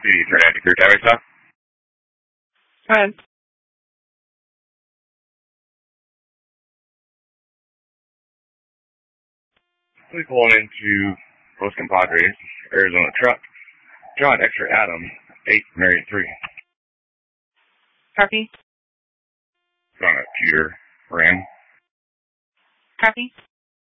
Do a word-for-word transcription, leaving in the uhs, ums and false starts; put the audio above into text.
The Trinity Crew Highway stop. Go ahead. We pulling into Los Compadres, Arizona truck. John Extra Adam, eight Mary three. Copy. On a Peter Ram. Copy.